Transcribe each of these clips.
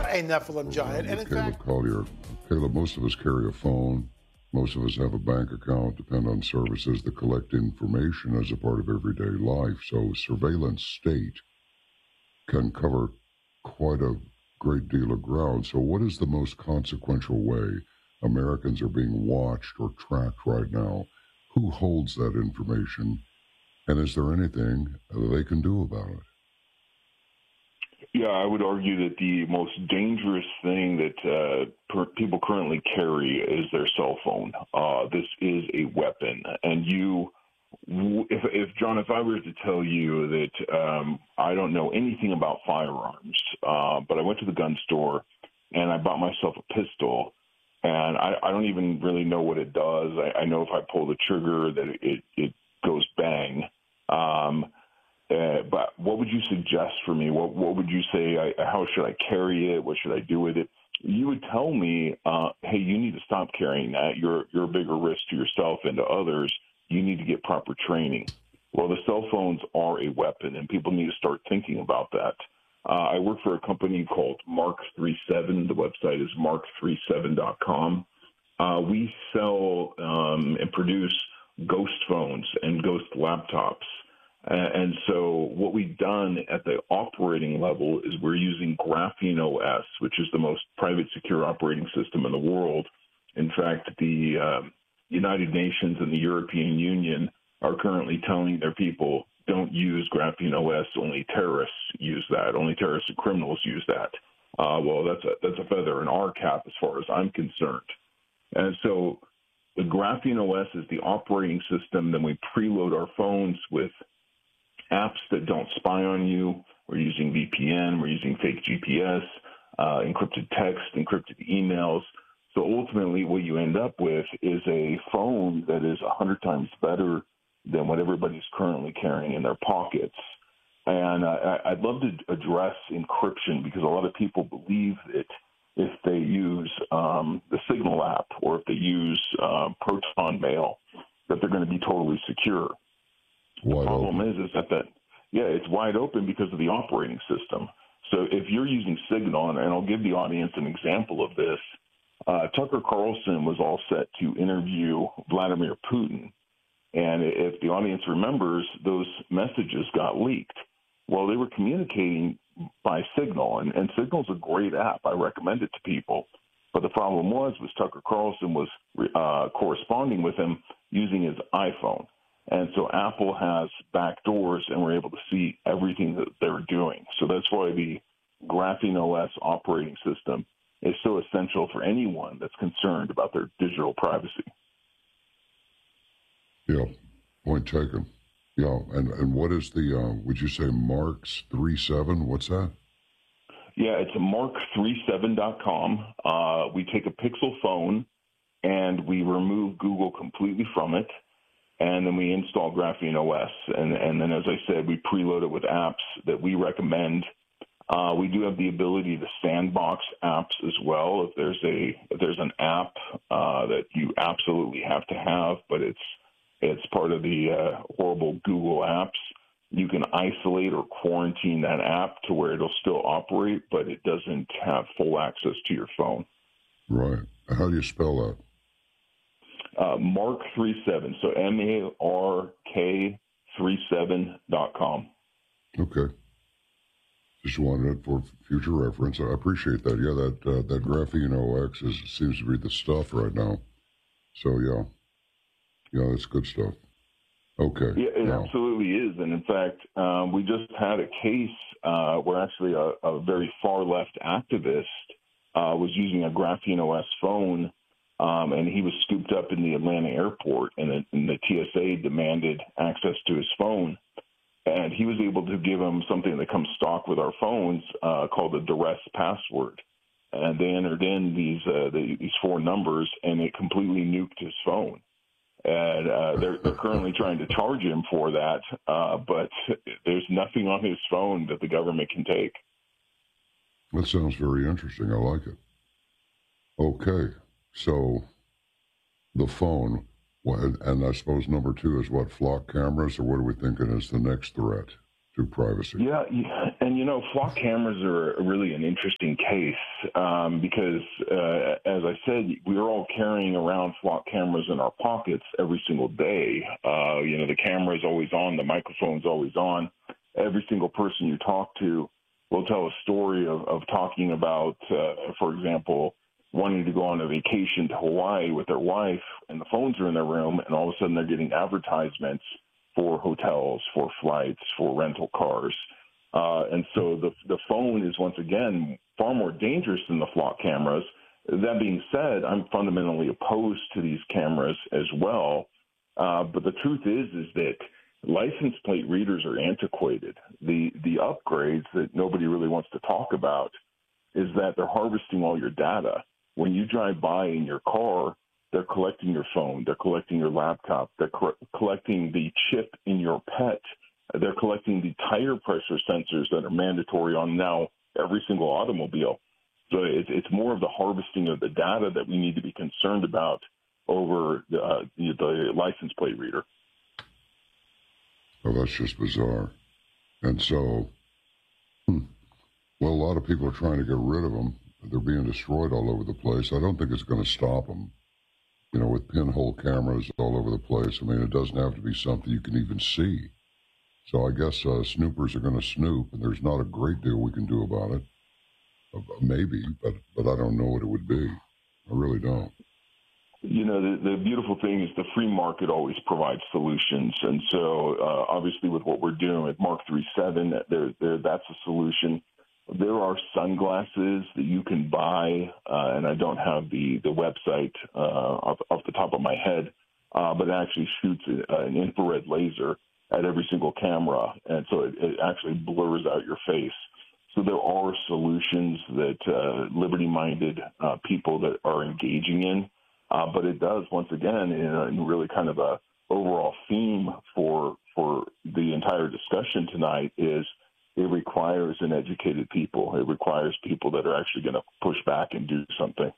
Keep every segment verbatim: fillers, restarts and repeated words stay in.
a Nephilim giant. Well, And in Caleb fact, Collier. Caleb, most of us carry a phone. Most of us have a bank account, depend on services that collect information as a part of everyday life. So surveillance state can cover quite a great deal of ground. So what is the most consequential way Americans are being watched or tracked right now? Who holds that information? And is there anything they can do about it? Yeah, I would argue that the most dangerous thing that uh, per- people currently carry is their cell phone. Uh, this is a weapon. And you, if, if John, if I were to tell you that um, I don't know anything about firearms, uh, but I went to the gun store and I bought myself a pistol, and I, I don't even really know what it does. I, I know if I pull the trigger that it, it goes bang. Um Uh, but what would you suggest for me? What what would you say? I, how should I carry it? What should I do with it? You would tell me, uh, hey, you need to stop carrying that. You're you're a bigger risk to yourself and to others. You need to get proper training. Well, the cell phones are a weapon, and people need to start thinking about that. Uh, I work for a company called Mark thirty-seven. The website is mark thirty-seven dot com. Uh, we sell um, and produce ghost phones and ghost laptops. Uh, and so what we've done at the operating level is we're using Graphene O S, which is the most private secure operating system in the world. In fact, the uh, United Nations and the European Union are currently telling their people, don't use Graphene O S, only terrorists use that, only terrorists and criminals use that. Uh, well, that's a, that's a feather in our cap as far as I'm concerned. And so the Graphene O S is the operating system. Then we preload our phones with apps that don't spy on you. We're using V P N, we're using fake G P S, uh, encrypted text, encrypted emails. So ultimately what you end up with is a phone that is one hundred times better than what everybody's currently carrying in their pockets. And uh, I'd love to address encryption because a lot of people believe that if they use um, the Signal app or if they use uh, Proton Mail, that they're going to be totally secure. The Wide problem open. is, is that, that, yeah, it's wide open because of the operating system. So if you're using Signal, and I'll give the audience an example of this, uh, Tucker Carlson was all set to interview Vladimir Putin. And if the audience remembers, those messages got leaked. Well, they were communicating by Signal, and, and Signal's a great app. I recommend it to people. But the problem was, was Tucker Carlson was uh, corresponding with him using his iPhone. And so Apple has back doors, and we're able to see everything that they're doing. So that's why the Graphene O S operating system is so essential for anyone that's concerned about their digital privacy. Yeah, point taken. Yeah, and, and what is the, uh, would you say Mark's thirty-seven? What's that? Yeah, it's mark thirty-seven dot com. Uh, we take a Pixel phone, and we remove Google completely from it. And then we install Graphene O S. And, and then, as I said, we preload it with apps that we recommend. Uh, we do have the ability to sandbox apps as well. If there's a if there's an app uh, that you absolutely have to have, but it's it's part of the uh, horrible Google apps, you can isolate or quarantine that app to where it'll still operate, but it doesn't have full access to your phone. Right. How do you spell that? Uh, Mark thirty-seven, so M A R K thirty-seven dot com. Okay. Just wanted it for future reference. I appreciate that. Yeah, that uh, that Graphene O X is, seems to be the stuff right now. So, yeah. Yeah, that's good stuff. Okay. Yeah, it now. absolutely is. And, in fact, um, we just had a case uh, where actually a, a very far-left activist uh, was using a Graphene O S phone, Um, and he was scooped up in the Atlanta airport, and the, and the T S A demanded access to his phone. And he was able to give him something that comes stock with our phones uh, called a duress password. And they entered in these uh, the, these four numbers, and it completely nuked his phone. And uh, they're, they're currently trying to charge him for that, uh, but there's nothing on his phone that the government can take. That sounds very interesting. I like it. Okay. So the phone, and I suppose number two is what, flock cameras, or what are we thinking is the next threat to privacy. Yeah, and you know, flock cameras are really an interesting case um, because, uh, as I said, we're all carrying around flock cameras in our pockets every single day. Uh, you know, the camera is always on, the microphone's always on. Every single person you talk to will tell a story of, of talking about, uh, for example, wanting to go on a vacation to Hawaii with their wife, and the phones are in their room, and all of a sudden they're getting advertisements for hotels, for flights, for rental cars. Uh, and so the, the phone is, once again, far more dangerous than the flock cameras. That being said, I'm fundamentally opposed to these cameras as well. Uh, but the truth is, is that license plate readers are antiquated. The, the upgrades that nobody really wants to talk about is that they're harvesting all your data. When you drive by in your car, they're collecting your phone, they're collecting your laptop, they're co- collecting the chip in your pet, they're collecting the tire pressure sensors that are mandatory on now every single automobile. So it's, it's more of the harvesting of the data that we need to be concerned about over the, uh, the, the license plate reader. Well, that's just bizarre. And so, hmm, well, a lot of people are trying to get rid of them. They're being destroyed all over the place. I don't think it's going to stop them. You know, with pinhole cameras all over the place. I mean, it doesn't have to be something you can even see. So I guess uh, snoopers are going to snoop, and there's not a great deal we can do about it. Uh, maybe, but but I don't know what it would be. I really don't. You know, the, the beautiful thing is the free market always provides solutions. And so, uh, obviously, with what we're doing with Mark three seven, there, there, that's a solution. There are sunglasses that you can buy, uh, and I don't have the, the website uh, off, off the top of my head, uh, but it actually shoots a, an infrared laser at every single camera, and so it, it actually blurs out your face. So there are solutions that uh, liberty-minded uh, people that are engaging in, uh, but it does, once again, in, a, in really kind of a overall theme for for the entire discussion tonight is it requires an educated people. It requires people that are actually going to push back and do something.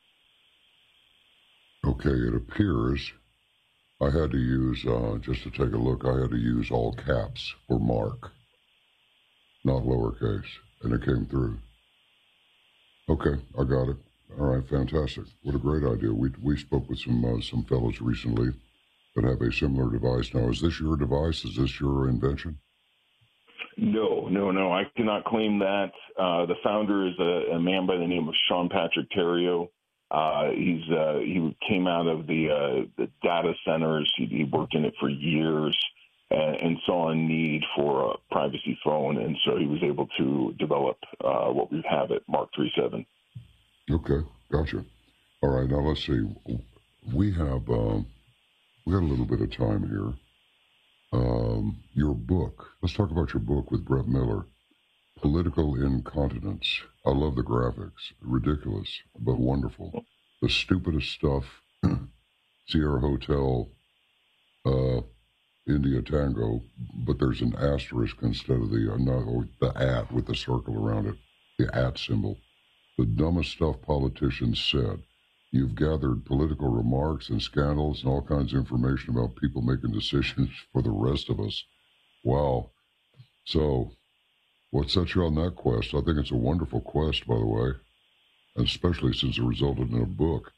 Okay, it appears I had to use, uh, just to take a look, I had to use all caps for Mark, not lowercase, and it came through. Okay, I got it. All right, fantastic. What a great idea. We we spoke with some uh, some fellows recently that have a similar device. Now, is this your device? Is this your invention? No, no, no. I cannot claim that. Uh, the founder is a, a man by the name of Sean Patrick Theriault. Uh, he's uh, he came out of the, uh, the data centers. He, he worked in it for years and, and saw a need for a privacy phone, and so he was able to develop uh, what we have at Mark three seven. Okay, gotcha. All right, now let's see. We have um, we got a little bit of time here. Um, your book. Let's talk about your book with Brett Miller, Political Incontinence. I love the graphics. Ridiculous, but wonderful. The stupidest stuff. Sierra Hotel, uh, India Tango, but there's an asterisk instead of the, uh, no, the at with the circle around it, the at symbol. The dumbest stuff politicians said. You've gathered political remarks and scandals and all kinds of information about people making decisions for the rest of us. Wow. So, what set you on that quest? I think it's a wonderful quest, by the way, especially since it resulted in a book.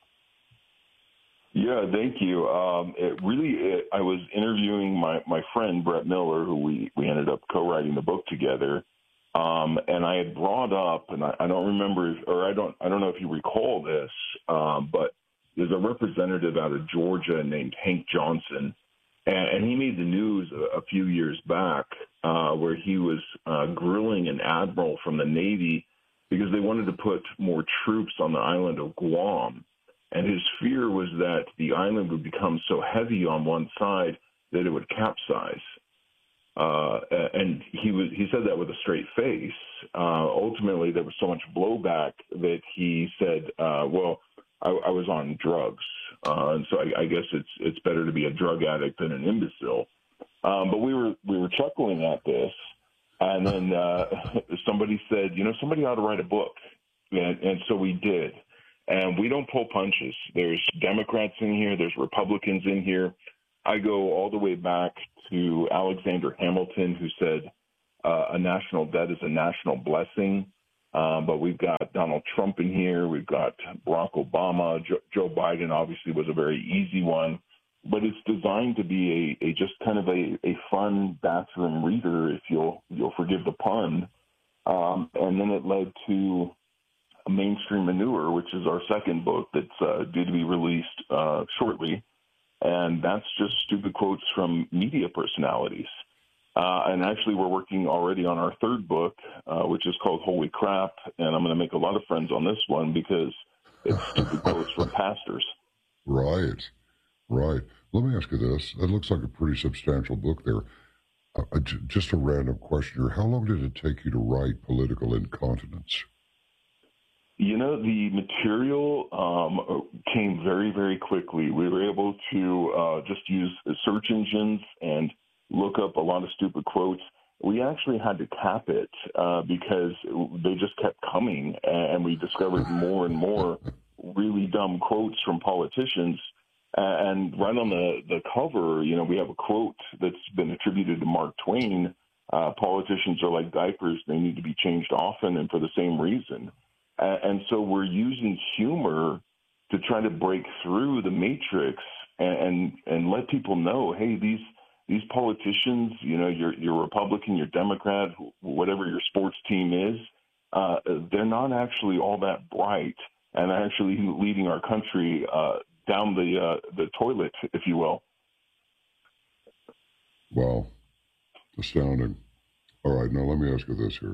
Yeah, thank you. Um, it really, it, I was interviewing my, my friend, Brett Miller, who we, we ended up co-writing the book together. Um, and I had brought up, and I, I don't remember, or I don't, I don't know if you recall this, um, but there's a representative out of Georgia named Hank Johnson, and, and he made the news a, a few years back, uh, where he was uh, grilling an admiral from the Navy because they wanted to put more troops on the island of Guam, and his fear was that the island would become so heavy on one side that it would capsize. Uh, and he was he said that with a straight face. Uh, ultimately, there was so much blowback that he said, uh, well, I, I was on drugs. Uh, and so I, I guess it's it's better to be a drug addict than an imbecile. Um, but we were we were chuckling at this. And then uh, somebody said, you know, somebody ought to write a book. And, and so we did. And we don't pull punches. There's Democrats in here. There's Republicans in here. I go all the way back to Alexander Hamilton, who said, uh, a national debt is a national blessing. Um, but we've got Donald Trump in here. We've got Barack Obama. Jo- Joe Biden obviously was a very easy one. But it's designed to be a, a just kind of a, a fun bathroom reader, if you'll you'll forgive the pun. Um, and then it led to Mainstream Manure, which is our second book that's uh, due to be released uh, shortly. And that's just stupid quotes from media personalities. Uh, and actually, we're working already on our third book, uh, which is called Holy Crap. And I'm going to make a lot of friends on this one because it's stupid quotes from pastors. Right, right. Let me ask you this. That looks like a pretty substantial book there. Uh, j- just a random question here. How long did it take you to write Political Incontinence? You know, the material um, came very, very quickly. We were able to uh, just use search engines and look up a lot of stupid quotes. We actually had to cap it uh, because they just kept coming, and we discovered more and more really dumb quotes from politicians. And right on the, the cover, you know, we have a quote that's been attributed to Mark Twain. Uh, politicians are like diapers. They need to be changed often and for the same reason. And so we're using humor to try to break through the matrix and, and, and let people know, hey, these these politicians, you know, you're, you're Republican, you're Democrat, whatever your sports team is, uh, they're not actually all that bright and actually leading our country uh, down the uh, the toilet, if you will. Wow. Astounding. All right, now let me ask you this here.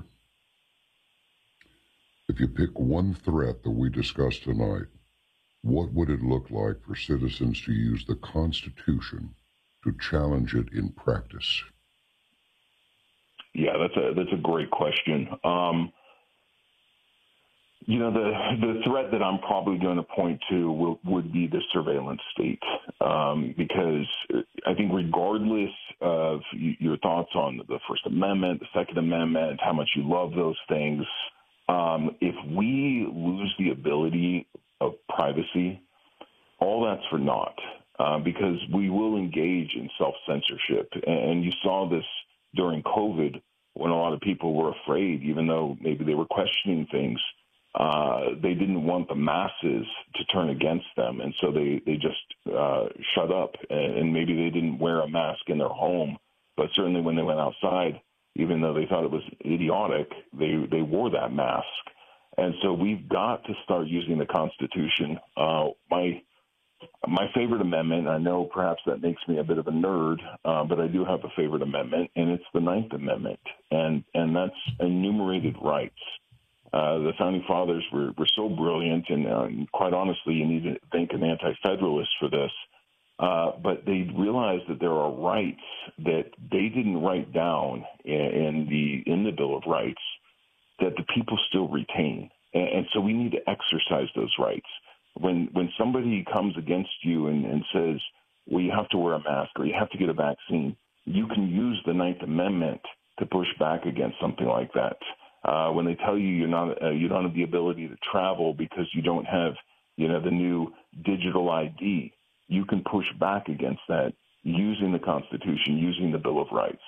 If you pick one threat that we discussed tonight, what would it look like for citizens to use the Constitution to challenge it in practice? Yeah, that's a that's a great question. Um, you know, the the threat that I'm probably going to point to will, would be the surveillance state, um, because I think regardless of your thoughts on the First Amendment, the Second Amendment, how much you love those things, um, if we lose the ability of privacy, all that's for naught, uh, because we will engage in self-censorship. And you saw this during COVID when a lot of people were afraid, even though maybe they were questioning things. Uh, they didn't want the masses to turn against them, and so they, they just uh, shut up, and, and maybe they didn't wear a mask in their home, but certainly when they went outside, even though they thought it was idiotic, they, they wore that mask. And so we've got to start using the Constitution. Uh, my my favorite amendment, I know perhaps that makes me a bit of a nerd, uh, but I do have a favorite amendment, and it's the Ninth Amendment, and, and that's enumerated rights. Uh, the Founding Fathers were, were so brilliant, and, uh, and quite honestly, you need to thank an anti-federalist for this. Uh, but they realized that there are rights that they didn't write down in, in the in the Bill of Rights that the people still retain, and, and so we need to exercise those rights. When when somebody comes against you and, and says, well, you have to wear a mask or you have to get a vaccine, you can use the Ninth Amendment to push back against something like that. Uh, when they tell you you're not, uh, you don't have the ability to travel because you don't have, you know, the new digital I D, you can push back against that using the Constitution, using the Bill of Rights.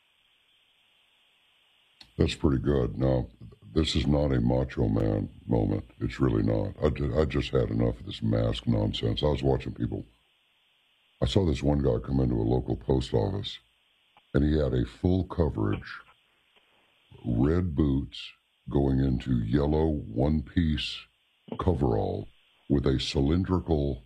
That's pretty good. Now, this is not a macho man moment. It's really not. I, did, I just had enough of this mask nonsense. I was watching people. I saw this one guy come into a local post office, and he had a full coverage, red boots going into yellow one-piece coverall with a cylindrical,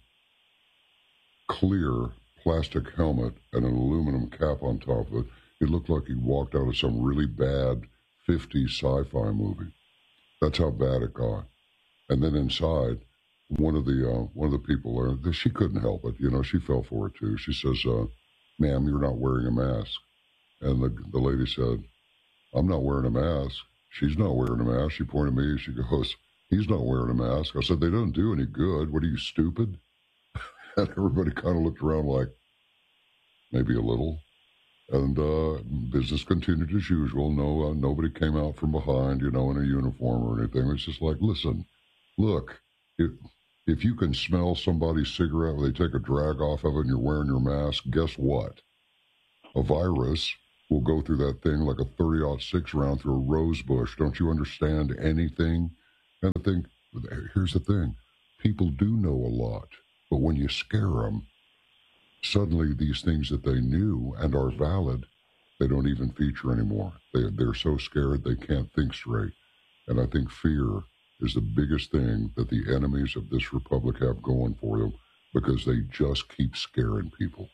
clear plastic helmet and an aluminum cap on top of it. It looked like he walked out of some really bad fifties sci-fi movie. That's how bad it got. And then inside, one of the uh, one of the people there, she couldn't help it. You know, she fell for it too. She says, uh, "Ma'am, you're not wearing a mask." And the the lady said, "I'm not wearing a mask." She's not wearing a mask. She pointed at me. She goes, "He's not wearing a mask." I said, "They don't do any good. What are you, stupid?" And everybody kind of looked around like, maybe a little. And uh, business continued as usual. No, uh, nobody came out from behind, you know, in a uniform or anything. It's just like, listen, look, if, if you can smell somebody's cigarette when they take a drag off of it and you're wearing your mask, guess what? A virus will go through that thing like a thirty aught six round through a rose bush. Don't you understand anything? And I think, here's the thing. People do know a lot, but when you scare them, suddenly these things that they knew and are valid, they don't even feature anymore. They, they're so scared they can't think straight. And I think fear is the biggest thing that the enemies of this republic have going for them, because they just keep scaring people.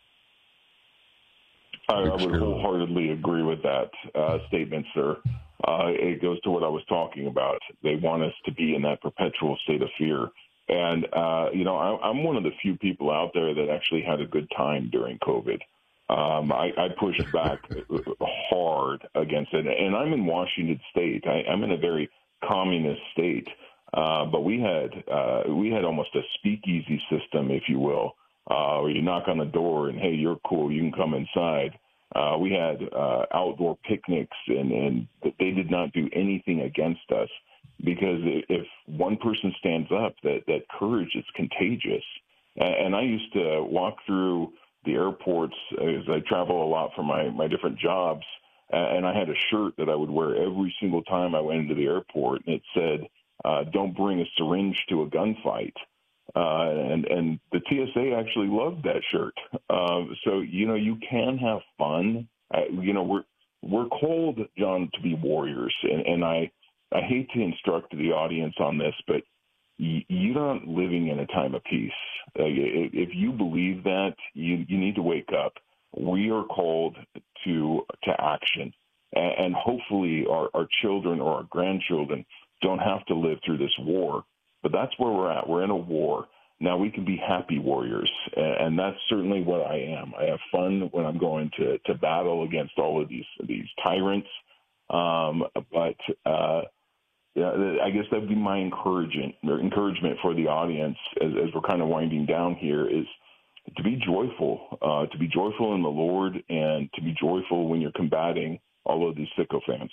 I, I would wholeheartedly agree with that uh, statement, sir. Uh, it goes to what I was talking about. They want us to be in that perpetual state of fear. And, uh, you know, I, I'm one of the few people out there that actually had a good time during COVID. Um, I, I pushed back hard against it. And I'm in Washington State. I, I'm in a very communist state. Uh, but we had uh, we had almost a speakeasy system, if you will, uh, where you knock on the door and, hey, you're cool, you can come inside. Uh, we had uh, outdoor picnics, and, and they did not do anything against us, because if one person stands up, that, that courage is contagious. And I used to walk through the airports as I travel a lot for my, my different jobs, and I had a shirt that I would wear every single time I went into the airport, and it said, uh, don't bring a syringe to a gunfight. Uh, and, and the T S A actually loved that shirt. Uh, so, you know, you can have fun. Uh, you know, we're we're called, John, to be warriors. And, and I, I hate to instruct the audience on this, but y- you're not living in a time of peace. Uh, if you believe that, you, you need to wake up. We are called to to action. And, and hopefully our, our children or our grandchildren don't have to live through this war. But that's where we're at. We're in a war. Now we can be happy warriors, and that's certainly what I am. I have fun when I'm going to, to battle against all of these these tyrants. Um, but uh, yeah, I guess that would be my encouragement or encouragement for the audience as, as we're kind of winding down here, is to be joyful, uh, to be joyful in the Lord, and to be joyful when you're combating all of these sycophants.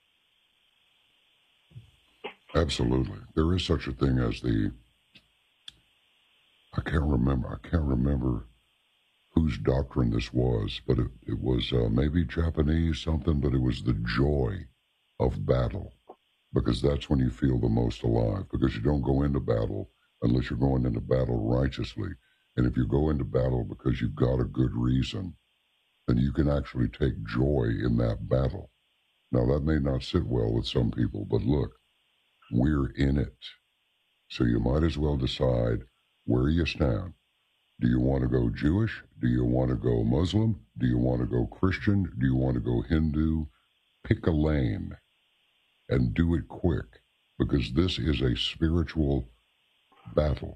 Absolutely. There is such a thing as the, I can't remember, I can't remember whose doctrine this was, but it, it was uh, maybe Japanese something, but it was the joy of battle, because that's when you feel the most alive, because you don't go into battle unless you're going into battle righteously. And if you go into battle because you've got a good reason, then you can actually take joy in that battle. Now, that may not sit well with some people, but look, we're in it. So you might as well decide where you stand. Do you want to go Jewish? Do you want to go Muslim? Do you want to go Christian? Do you want to go Hindu? Pick a lane and do it quick, because this is a spiritual battle.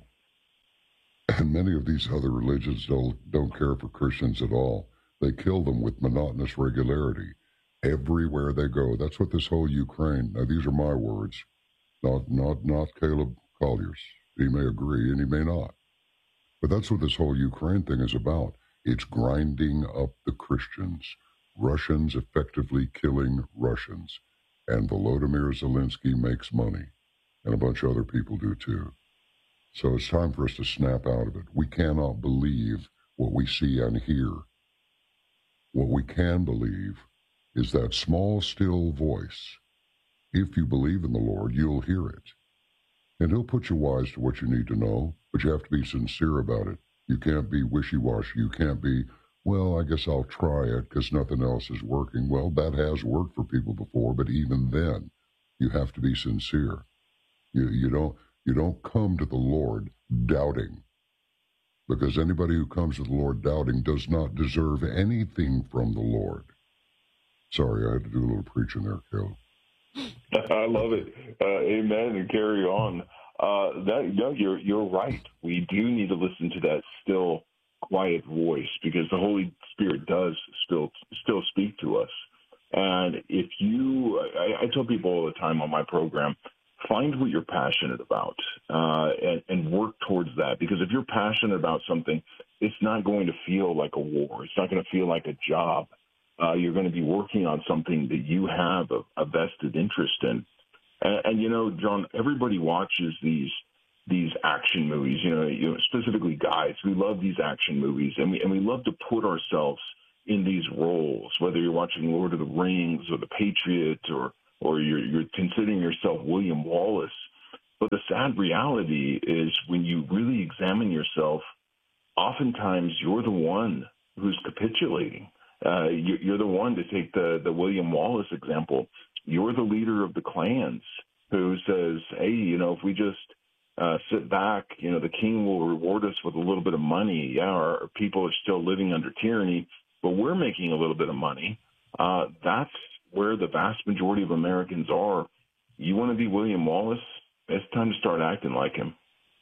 And many of these other religions don't, don't care for Christians at all. They kill them with monotonous regularity everywhere they go. That's what this whole Ukraine, now these are my words, Not, not, not Caleb Collier's. He may agree and he may not. But that's what this whole Ukraine thing is about. It's grinding up the Christians. Russians effectively killing Russians. And Volodymyr Zelensky makes money. And a bunch of other people do too. So it's time for us to snap out of it. We cannot believe what we see and hear. What we can believe is that small, still voice. If you believe in the Lord, you'll hear it. And he'll put you wise to what you need to know, but you have to be sincere about it. You can't be wishy-washy. You can't be, well, I guess I'll try it because nothing else is working. Well, that has worked for people before, but even then, you have to be sincere. You, you don't, you don't come to the Lord doubting, because anybody who comes to the Lord doubting does not deserve anything from the Lord. Sorry, I had to do a little preaching there, Caleb. I love it. Uh, amen, and carry on. Uh, that no, you're you're right. We do need to listen to that still, quiet voice, because the Holy Spirit does still still speak to us. And if you, I, I tell people all the time on my program, find what you're passionate about uh, and, and work towards that. Because if you're passionate about something, it's not going to feel like a war. It's not going to feel like a job. Uh, you're going to be working on something that you have a, a vested interest in. And, and, you know, John, everybody watches these these action movies, you know, you know, specifically guys. We love these action movies, and we, and we love to put ourselves in these roles, whether you're watching Lord of the Rings or The Patriot, or or you're, you're considering yourself William Wallace. But the sad reality is when you really examine yourself, oftentimes you're the one who's capitulating. Uh, you, you're the one, to take the, the William Wallace example, you're the leader of the clans who says, hey, you know, if we just uh, sit back, you know, the king will reward us with a little bit of money. Yeah, our people are still living under tyranny, but we're making a little bit of money. Uh, that's where the vast majority of Americans are. You want to be William Wallace? It's time to start acting like him.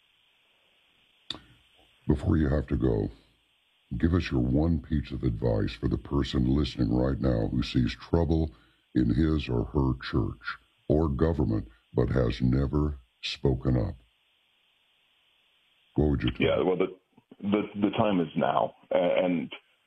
Before you have to go, give us your one piece of advice for the person listening right now who sees trouble in his or her church or government but has never spoken up. What would you tell? Yeah, well, the, the, the time is now. And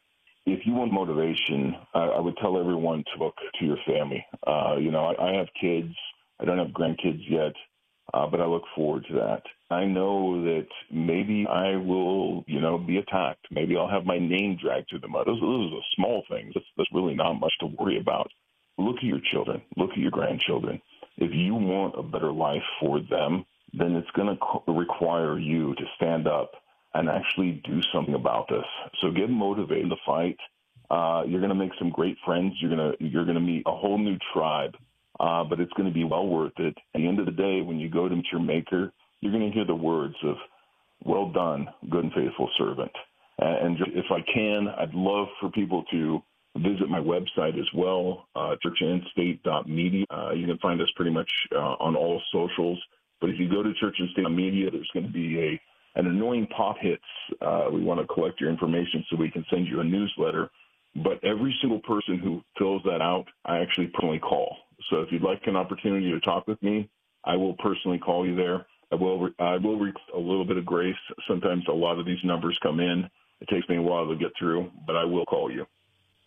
if you want motivation, I, I would tell everyone to look to your family. Uh, you know, I, I have kids. I don't have grandkids yet, uh, but I look forward to that. I know that maybe I will, you know, be attacked. Maybe I'll have my name dragged through the mud. Those, those are small things. That's, that's really not much to worry about. Look at your children. Look at your grandchildren. If you want a better life for them, then it's going to require you to stand up and actually do something about this. So get motivated to fight. Uh, you're going to make some great friends. You're going to you're going to meet a whole new tribe, uh, but it's going to be well worth it. At the end of the day, when you go to meet your maker, you're going to hear the words of, well done, good and faithful servant. And just, if I can, I'd love for people to visit my website as well, uh, church and state dot media. Uh, you can find us pretty much uh, on all socials. But if you go to church and state dot media, there's going to be a an annoying pop hits. Uh, we want to collect your information so we can send you a newsletter. But every single person who fills that out, I actually personally call. So if you'd like an opportunity to talk with me, I will personally call you there. I will I will reach a little bit of grace. Sometimes a lot of these numbers come in. It takes me a while to get through, but I will call you.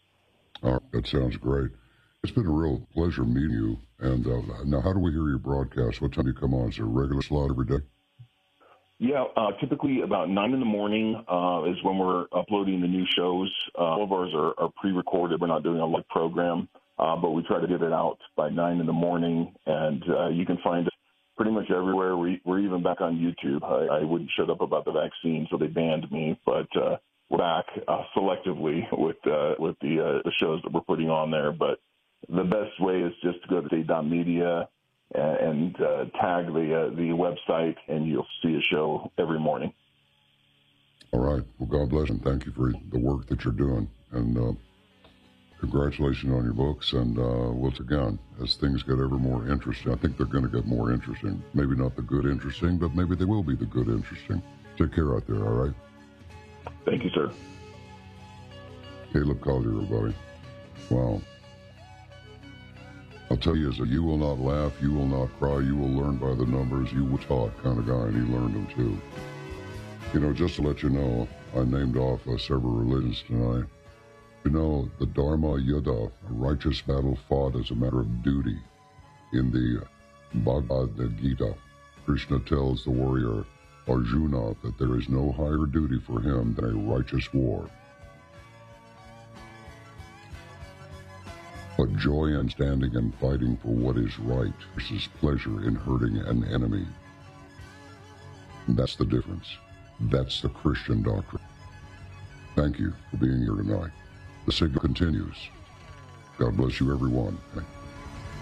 All right, that sounds great. It's been a real pleasure meeting you. And uh, now, how do we hear your broadcast? What time do you come on? Is there a regular slot every day? Yeah, uh, typically about nine in the morning uh, is when we're uploading the new shows. Uh, all of ours are, are pre-recorded. We're not doing a live program, uh, but we try to get it out by nine in the morning. And uh, you can find us pretty much everywhere. We, we're even back on YouTube. I, I wouldn't shut up about the vaccine, so they banned me. But uh, we're back uh, selectively with uh, with the, uh, the shows that we're putting on there. But the best way is just to go to state dot media and uh, tag the uh, the website, and you'll see a show every morning. All right. Well, God bless and thank you for the work that you're doing. And uh, congratulations on your books. And uh, once again, as things get ever more interesting, I think they're going to get more interesting. Maybe not the good interesting, but maybe they will be the good interesting. Take care out there, all right? Thank you, sir. Caleb Collier, everybody. Wow. I'll tell you, as a you will not laugh, you will not cry, you will learn by the numbers, you will taught kind of guy, and he learned them too. You know, just to let you know, I named off uh, several religions tonight. You know, the Dharma Yuddha, a righteous battle fought as a matter of duty. In the Bhagavad Gita, Krishna tells the warrior Arjuna that there is no higher duty for him than a righteous war. But joy in standing and fighting for what is right versus pleasure in hurting an enemy. And that's the difference. That's the Christian doctrine. Thank you for being here tonight. The signal continues. God bless you, everyone.